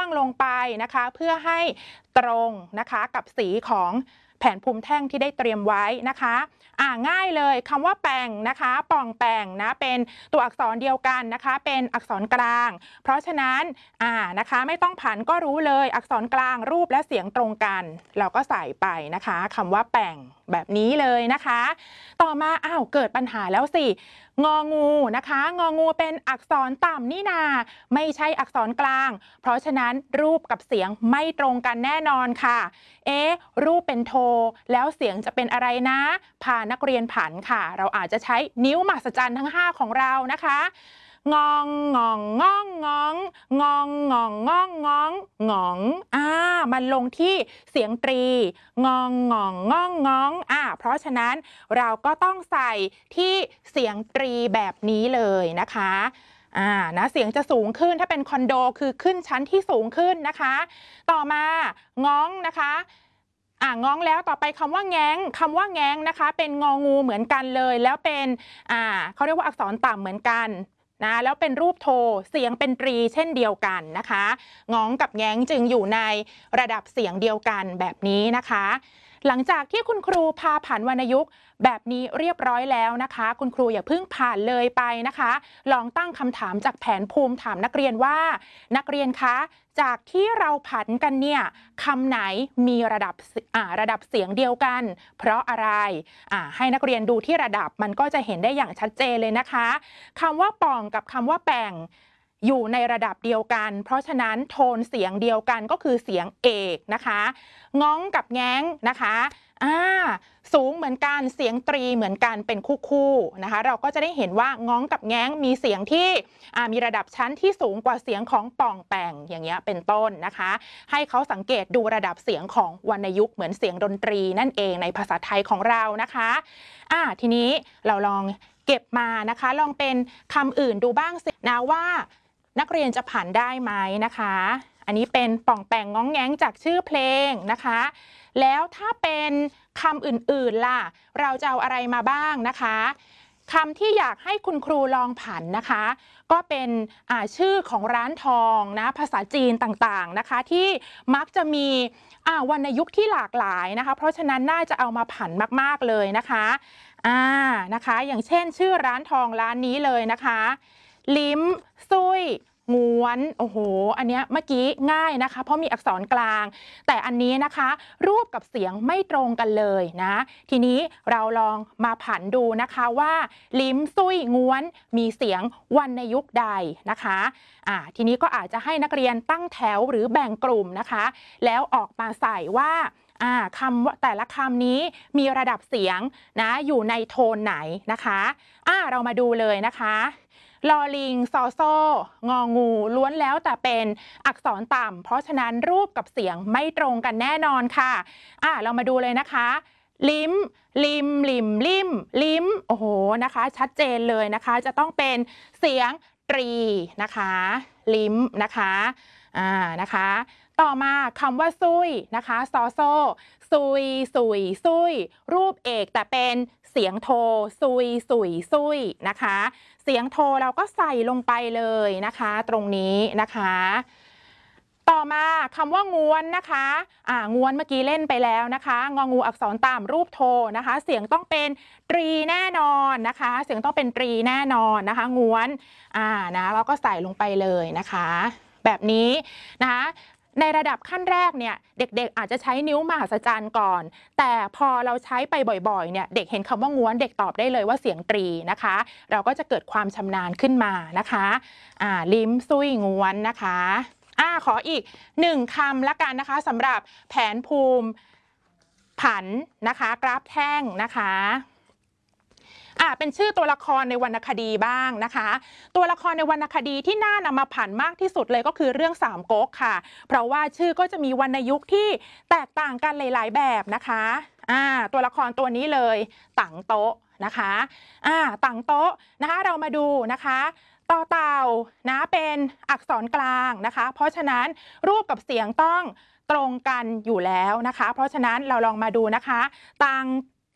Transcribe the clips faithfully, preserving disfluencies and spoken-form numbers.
ลงไปนะคะเพื่อให้ตรงนะคะกับสีของแผนภูมิแท่งที่ได้เตรียมไว้นะคะอ่าง่ายเลยคำว่าแป่งนะคะป่องแป่งนะเป็นตัวอักษรเดียวกันนะคะเป็นอักษรกลางเพราะฉะนั้นอ่านะคะไม่ต้องผันก็รู้เลยอักษรกลางรูปและเสียงตรงกันเราก็ใส่ไปนะคะคำว่าแป่งแบบนี้เลยนะคะต่อมาอ้าวเกิดปัญหาแล้วสิงองูนะคะงองูเป็นอักษรต่ำนี่นาไม่ใช่อักษรกลางเพราะฉะนั้นรูปกับเสียงไม่ตรงกันแน่นอนค่ะเอ๊ะรูปเป็นโทแล้วเสียงจะเป็นอะไรนะพานักเรียนผันค่ะเราอาจจะใช้นิ้วมหัศจรรย์ทั้งห้าของเรานะคะงองงองง่องงองงองงองง่องงองงองอ่ามันลงที่เสียงตรีงองงองง่องงองอ่าเพราะฉะนั้นเราก็ต้องใส่ที่เสียงตรีแบบนี้เลยนะคะอ่านะเสียงจะสูงขึ้นถ้าเป็นคอนโดคือขึ้นชั้นที่สูงขึ้นนะคะต่อมาง้องนะคะอ่าง้องแล้วต่อไปคำว่าแง้งคำว่าแง้งนะคะเป็นงองูเหมือนกันเลยแล้วเป็นอ่าเขาเรียกว่าอักษรต่ำเหมือนกันนะแล้วเป็นรูปโทเสียงเป็นตรีเช่นเดียวกันนะคะง้องกับแง้งจึงอยู่ในระดับเสียงเดียวกันแบบนี้นะคะหลังจากที่คุณครูพาผันวรรณยุกต์แบบนี้เรียบร้อยแล้วนะคะคุณครูอย่าเพิ่งผ่านเลยไปนะคะลองตั้งคำถามจากแผนภูมิถามนักเรียนว่านักเรียนคะจากที่เราผันกันเนี่ยคำไหนมีระดับระดับเสียงเดียวกันเพราะอะไรให้นักเรียนดูที่ระดับมันก็จะเห็นได้อย่างชัดเจนเลยนะคะคำว่าป่องกับคำว่าแป่งอยู่ในระดับเดียวกันเพราะฉะนั้นโทนเสียงเดียวกันก็คือเสียงเอกนะคะง้องกับแง้งนะคะอ่าสูงเหมือนกันเสียงตรีเหมือนกันเป็นคู่ๆนะคะเราก็จะได้เห็นว่าง้องกับแง้งมีเสียงที่มีระดับชั้นที่สูงกว่าเสียงของป่องแป่งอย่างเงี้ยเป็นต้นนะคะให้เขาสังเกตดูระดับเสียงของวรรณยุกต์เหมือนเสียงดนตรีนั่นเองในภาษาไทยของเรานะคะอ่าทีนี้เราลองเก็บมานะคะลองเป็นคำอื่นดูบ้างสินะว่านักเรียนจะผันได้ไหมนะคะอันนี้เป็นป่องแป่งง้องแง้งจากชื่อเพลงนะคะแล้วถ้าเป็นคำอื่นๆล่ะเราจะเอาอะไรมาบ้างนะคะคำที่อยากให้คุณครูลองผันนะคะก็เป็นชื่อของร้านทองนะภาษาจีนต่างๆนะคะที่มักจะมีวรรณยุกต์ที่หลากหลายนะคะเพราะฉะนั้นน่าจะเอามาผันมากๆเลยนะคะอ่านะคะอย่างเช่นชื่อร้านทองร้านนี้เลยนะคะลิ้มซุยง้วนโอ้โหอันเนี้ยเมื่อกี้ง่ายนะคะเพราะมีอักษรกลางแต่อันนี้นะคะรูปกับเสียงไม่ตรงกันเลยนะทีนี้เราลองมาผันดูนะคะว่าลิ้มซุยง้วนมีเสียงวรรณยุกต์ใดนะคะอ่าทีนี้ก็อาจจะให้นักเรียนตั้งแถวหรือแบ่งกลุ่มนะคะแล้วออกมาใส่ว่าอ่าคำแต่ละคำนี้มีระดับเสียงนะอยู่ในโทนไหนนะคะอ่าเรามาดูเลยนะคะลอลิงซอโซ่งองูล้วนแล้วแต่เป็นอักษรต่ำเพราะฉะนั้นรูปกับเสียงไม่ตรงกันแน่นอนค่ะอ่ะเรามาดูเลยนะคะลิ้มลิมลิมลิมลิมโอ้โหนะคะชัดเจนเลยนะคะจะต้องเป็นเสียงตรีนะคะลิ้มนะคะอ่านะคะต่อมาคำว่าซุยนะคะซอโซ่ซุยซุยซุยรูปเอกแต่เป็นเสียงโทซุยซุยซุยนะคะเสียงโทเราก็ใส่ลงไปเลยนะคะตรงนี้นะคะต่อมาคำว่าง้วนนะคะอ่าง้วนเมื่อกี้เล่นไปแล้วนะคะงองูอักษรต่ำรูปโทนะคะเสียงต้องเป็นตรีแน่นอนนะคะเสียงต้องเป็นตรีแน่นอนนะคะง้วนอ่านะเราก็ใส่ลงไปเลยนะคะแบบนี้นะคะในระดับขั้นแรกเนี่ยเด็กๆอาจจะใช้นิ้วมหัศจรรย์ก่อนแต่พอเราใช้ไปบ่อยๆเนี่ยเด็กเห็นคำว่าง้วนเด็กตอบได้เลยว่าเสียงตรีนะคะเราก็จะเกิดความชำนาญขึ้นมานะคะอ่าลิ้มซุยง้วนนะคะอ่าขออีกหนึ่งคำละกันนะคะสำหรับแผนภูมิผันนะคะกราฟแท่งนะคะอ่าเป็นชื่อตัวละครในวรรณคดีบ้างนะคะตัวละครในวรรณคดีที่น่านำมาผันมากที่สุดเลยก็คือเรื่องสามก๊กค่ะเพราะว่าชื่อก็จะมีวรรณยุกต์ที่แตกต่างกันหลายๆแบบนะคะอ่าตัวละครตัวนี้เลยตั๋งโต๊ะนะคะอ่าตั๋งโต๊ะนะคะเรามาดูนะคะต่อเต่านะเป็นอักษรกลางนะคะเพราะฉะนั้นรูปกับเสียงต้องตรงกันอยู่แล้วนะคะเพราะฉะนั้นเราลองมาดูนะคะตัง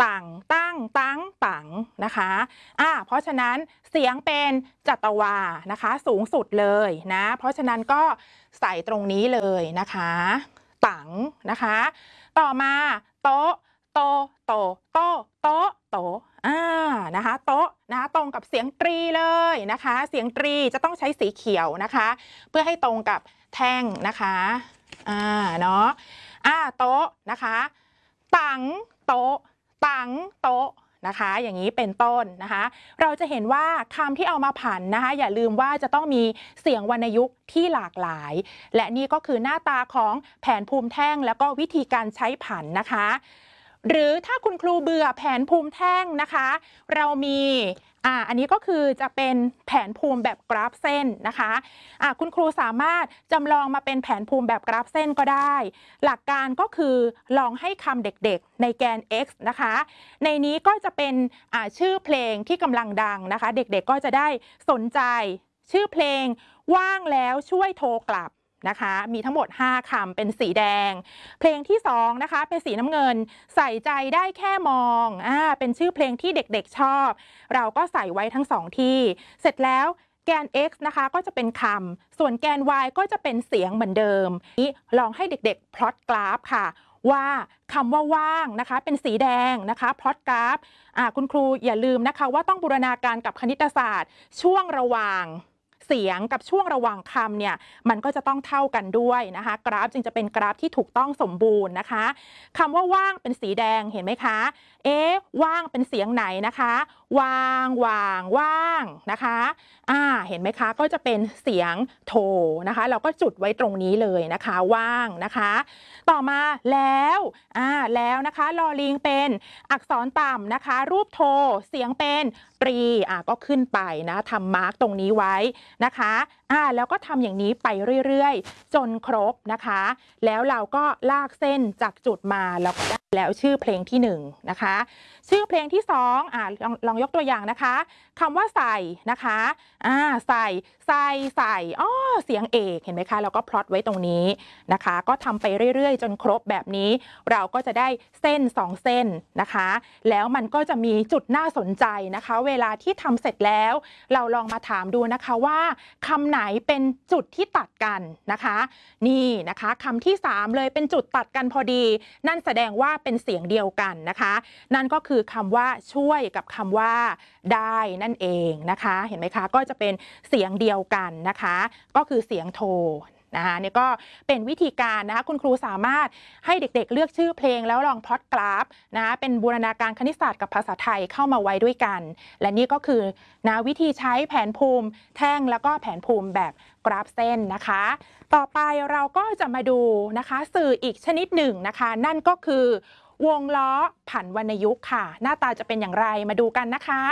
ตังตั้งตั้งตังนะคะอ่าเพราะฉะนั้นเสียงเป็นจัตวานะคะสูงสุดเลยนะเพราะฉะนั้นก็ใส่ตรงนี้เลยนะคะตังนะคะต่อมาโต๊ะโตโตโตโตโตอ่านะคะโต๊ะนะคะตรงกับเสียงตรีเลยนะคะเสียงตรีจะต้องใช้สีเขียวนะคะเพื่อให้ตรงกับแท่งนะคะอ่าเนาะอ่าโต๊ะนะคะตังโต๊ะตังโต๊ะนะคะอย่างนี้เป็นต้นนะคะเราจะเห็นว่าคำที่เอามาผันนะคะอย่าลืมว่าจะต้องมีเสียงวรรณยุกต์ที่หลากหลายและนี่ก็คือหน้าตาของแผนภูมิแท่งแล้วก็วิธีการใช้ผันนะคะหรือถ้าคุณครูเบื่อแผนภูมิแท่งนะคะเรามีอ่าอันนี้ก็คือจะเป็นแผนภูมิแบบกราฟเส้นนะคะอ่าคุณครูสามารถจำลองมาเป็นแผนภูมิแบบกราฟเส้นก็ได้หลักการก็คือลองให้คำเด็กๆในแกน x นะคะในนี้ก็จะเป็นอ่าชื่อเพลงที่กำลังดังนะคะเด็กๆก็จะได้สนใจชื่อเพลงว่างแล้วช่วยโทรกลับนะคะมีทั้งหมดห้าคำเป็นสีแดงเพลงที่สองนะคะเป็นสีน้ำเงินใส่ใจได้แค่มองอ่าเป็นชื่อเพลงที่เด็กๆชอบเราก็ใส่ไว้ทั้งสองที่เสร็จแล้วแกน x นะคะก็จะเป็นคำส่วนแกน y ก็จะเป็นเสียงเหมือนเดิมนี้ลองให้เด็กๆพลอตกราฟค่ะว่าคำว่าว่างนะคะเป็นสีแดงนะคะพลอตกราฟอ่าคุณครูอย่าลืมนะคะว่าต้องบูรณาการกับคณิตศาสตร์ช่วงระหว่างเสียงกับช่วงระหว่างคำเนี่ยมันก็จะต้องเท่ากันด้วยนะคะกราฟจึงจะเป็นกราฟที่ถูกต้องสมบูรณ์นะคะคำว่าว่างเป็นสีแดงเห็นไหมคะเอ๊ะว่างเป็นเสียงไหนนะคะวางว่างว่างนะคะอ่าเห็นไหมคะก็จะเป็นเสียงโทนะคะเราก็จุดไว้ตรงนี้เลยนะคะว่างนะคะต่อมาแล้วอ่าแล้วนะคะลอลิงเป็นอักษรต่ำนะคะรูปโทเสียงเป็นตรีอ่าก็ขึ้นไปนะทำมาร์กตรงนี้ไว้นะคะอ่าแล้วก็ทำอย่างนี้ไปเรื่อยๆจนครบนะคะแล้วเราก็ลากเส้นจากจุดมาแล้วก็ได้แล้วชื่อเพลงที่หนึ่งนะคะชื่อเพลงที่สองอ่าลองลองยกตัวอย่างนะคะคำว่าใส่นะคะอ่าใส่ใส่ใส่อ้อเสียงเอกเห็นไหมคะเราก็พลอตไว้ตรงนี้นะคะก็ทำไปเรื่อยๆจนครบแบบนี้เราก็จะได้เส้นสองเส้นนะคะแล้วมันก็จะมีจุดน่าสนใจนะคะเวลาที่ทำเสร็จแล้วเราลองมาถามดูนะคะว่าคำไหนเป็นจุดที่ตัดกันนะคะนี่นะคะคำที่สามเลยเป็นจุดตัดกันพอดีนั่นแสดงว่าเป็นเสียงเดียวกันนะคะนั่นก็คือคำว่าช่วยกับคำว่าได้นั่นเองนะคะเห็นไหมคะก็จะเป็นเสียงเดียวกันนะคะก็คือเสียงโทนะคะนี่ก็เป็นวิธีการนะคะคุณครูสามารถให้เด็กๆเลือกชื่อเพลงแล้วลองพลอตกราฟนะเป็นบูรณาการคณิตศาสตร์กับภาษาไทยเข้ามาไว้ด้วยกันและนี่ก็คือนะวิธีใช้แผนภูมิแท่งแล้วก็แผนภูมิแบบกราฟเส้นนะคะต่อไปเราก็จะมาดูนะคะสื่ออีกชนิดหนึ่งนะคะนั่นก็คือวงล้อผันวรรณยุกต์ค่ะหน้าตาจะเป็นอย่างไรมาดูกันนะคะ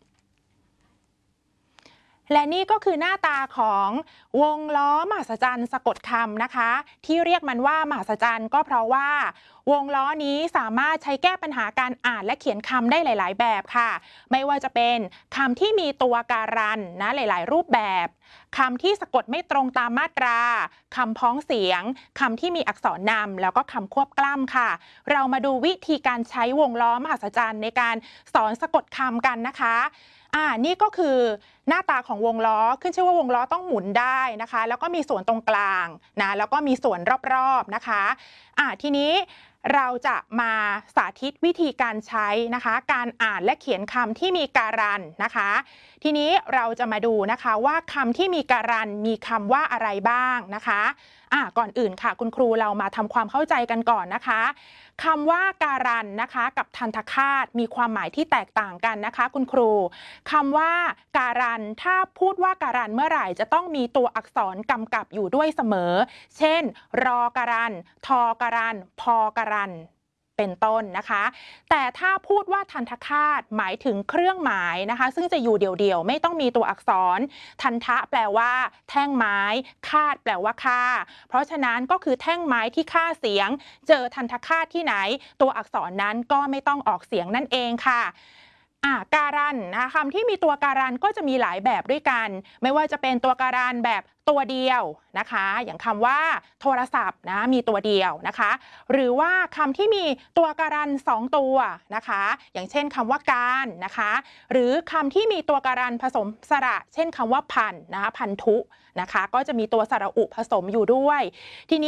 และนี่ก็คือหน้าตาของวงล้อมหัศจรรย์สะกดคำนะคะที่เรียกมันว่ามหัศจรรย์ก็เพราะว่าวงล้อนี้สามารถใช้แก้ปัญหาการอ่านและเขียนคำได้หลายๆแบบค่ะไม่ว่าจะเป็นคำที่มีตัวการันนะหลายๆรูปแบบคำที่สะกดไม่ตรงตามมาตราคำพ้องเสียงคำที่มีอักษรนำแล้วก็คำควบกล้ำค่ะเรามาดูวิธีการใช้วงล้อมหัศจรรย์ในการสอนสะกดคำกันนะคะอ่านี่ก็คือหน้าตาของวงล้อขึ้นชื่อว่าวงล้อต้องหมุนได้นะคะแล้วก็มีส่วนตรงกลางนะแล้วก็มีส่วนรอบๆนะคะอ่าทีนี้เราจะมาสาธิตวิธีการใช้นะคะการอ่านและเขียนคำที่มีการันนะคะทีนี้เราจะมาดูนะคะว่าคำที่มีการันมีคำว่าอะไรบ้างนะคะอ่าก่อนอื่นค่ะคุณครูเรามาทำความเข้าใจกันก่อนนะคะคำว่าการันนะคะกับทันตคาตมีความหมายที่แตกต่างกันนะคะคุณครูคำว่าการันถ้าพูดว่าการันเมื่อไหร่จะต้องมีตัวอักษรกำกับอยู่ด้วยเสมอเช่นรอการันทอการันพอการันเป็นต้นนะคะแต่ถ้าพูดว่าทันตคาตหมายถึงเครื่องหมายนะคะซึ่งจะอยู่เดี่ยวๆไม่ต้องมีตัวอักษรทันทะแปลว่าแท่งไม้คาดแปลว่าค่าเพราะฉะนั้นก็คือแท่งไม้ที่ค่าเสียงเจอทันตคาตที่ไหนตัวอักษรนั้นก็ไม่ต้องออกเสียงนั่นเองค่ะอ่าการันนะคะคำที่มีตัวการันก็จะมีหลายแบบด้วยกัน ไม่ว่าจะเป็นตัวการันแบบตัวเดียวนะคะ อย่างคำว่าโทรศัพท์นะมีตัวเดียวนะคะ หรือว่าคำที่มีตัวการันสองตัวนะคะ อย่างเช่นคำว่าการนะคะ หรือคำที่มีตัวการันผสมสระ เช่นคำว่าพันนะคะพันธุนะคะ ก็จะมีตัวสระอุผสมอยู่ด้วยทีนี้